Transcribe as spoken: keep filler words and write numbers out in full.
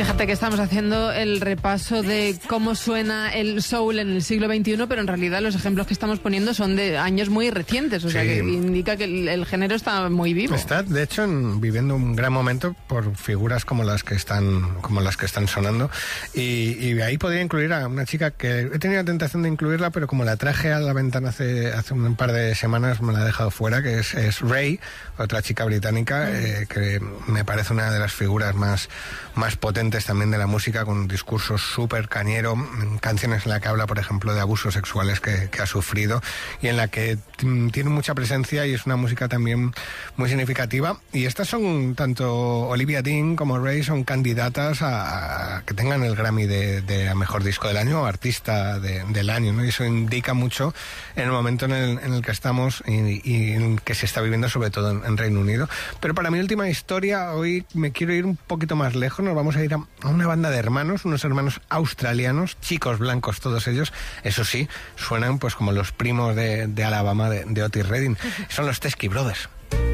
Fíjate que estamos haciendo el repaso de cómo suena el soul en el siglo veintiuno, pero en realidad los ejemplos que estamos poniendo son de años muy recientes, o sea, sí, que indica que el, el género está muy vivo. Está, de hecho, en, viviendo un gran momento por figuras como las que están, como las que están sonando, y, y ahí podría incluir a una chica que he tenido la tentación de incluirla, pero como la traje a la ventana hace, hace un par de semanas, me la he dejado fuera, que es, es Ray, otra chica británica, mm. eh, que me parece una de las figuras más, más potentes también de la música, con un discurso súper cañero, canciones en la que habla, por ejemplo, de abusos sexuales que, que ha sufrido, y en la que t- tiene mucha presencia, y es una música también muy significativa. Y estas son, tanto Olivia Dean como Ray, son candidatas a, a que tengan el Grammy de, de a Mejor Disco del Año o Artista de, del Año, ¿no? Y eso indica mucho en el momento en el, en el que estamos y, y en que se está viviendo, sobre todo en, en Reino Unido. Pero para mi última historia, hoy me quiero ir un poquito más lejos. Nos vamos a ir a a una banda de hermanos, unos hermanos australianos, chicos blancos todos ellos, eso sí, suenan pues como los primos de, de Alabama de, de Otis Redding. Son los Teskey Brothers.